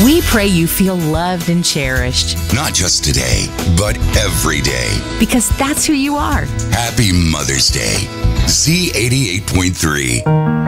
We pray you feel loved and cherished Not just today, but every day. because that's who you are. Happy Mother's Day. Z88.3.